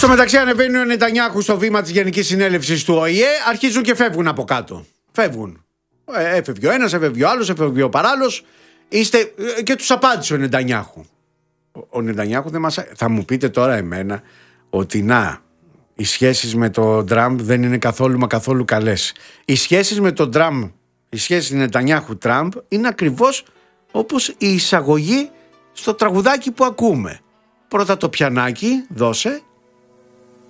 Στο μεταξύ ανεβαίνει ο Νετανιάχου στο βήμα της Γενικής Συνέλευσης του ΟΗΕ, αρχίζουν και φεύγουν από κάτω. Φεύγουν. Έφευγε ο ένας, έφευγε ο άλλος, έφευγε ο παράλληλος. Και τους απάντησε ο Νετανιάχου. Ο Νετανιάχου δεν μας... Θα μου πείτε τώρα εμένα ότι οι σχέσεις με τον Τραμπ δεν είναι καθόλου καλές. Οι σχέσεις με τον Τραμπ, οι σχέσεις Νετανιάχου-Τραμπ είναι ακριβώς όπως η εισαγωγή στο τραγουδάκι που ακούμε. Πρώτα το πιανάκι, δώσε,